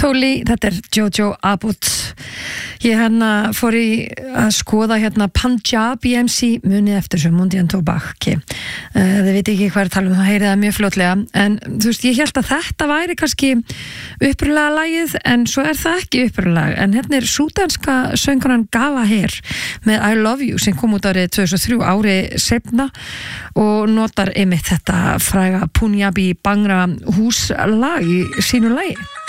Tolly, þetta Jojo Abbott. Ég fór í að skoða Punjabi MC munið eftir þessu Mundian Tobacco. Þið veit ekki hvað tala það heyrið það mjög fljótlega, en þú veist, ég hélt að þetta væri kannski upprunalega lagið, en svo það ekki upprunalega, en súdanska söngkonan Gava Her með I Love You sem kom út árið 2003 ári seinna og notar einmitt þetta fræga Punjabi Bangra húslag í sínu lagi.